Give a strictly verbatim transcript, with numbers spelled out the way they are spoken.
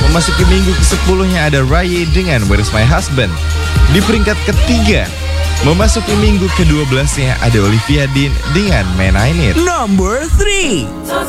Memasuki minggu kesepuluhnya ada Ray dengan Where's My Husband. Di peringkat ketiga, memasuki minggu kedua belasnya ada Olivia Dean dengan Man I Need. Number three.